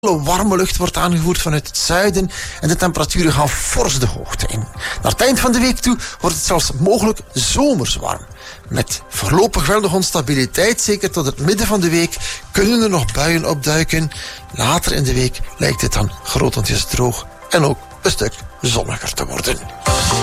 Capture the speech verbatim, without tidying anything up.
Warme lucht wordt aangevoerd vanuit het zuiden en de temperaturen gaan fors de hoogte in. Naar het eind van de week toe wordt het zelfs mogelijk zomers warm. Met voorlopig wel nog onstabiliteit, zeker tot het midden van de week, kunnen er nog buien opduiken. Later in de week lijkt het dan grotendeels droog en ook een stuk zonniger te worden.